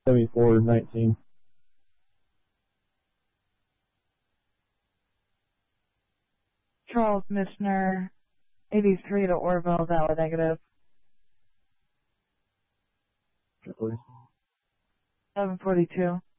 7419. Charles Michener, 83 to Orville, valid negative. 742.